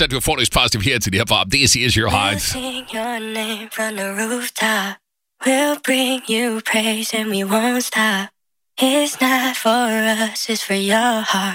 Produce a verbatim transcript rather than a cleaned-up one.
procent du har forlæst positiv her til det her program. Det er C S Your Heart. We'll sing your name from the rooftop. We'll bring you praise and we won't stop. It's not for us, it's for your heart.